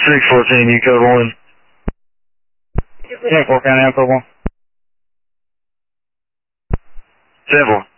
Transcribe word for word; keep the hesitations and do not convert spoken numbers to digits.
six fourteen, you code one. ten four, County, I'm code one. ten four.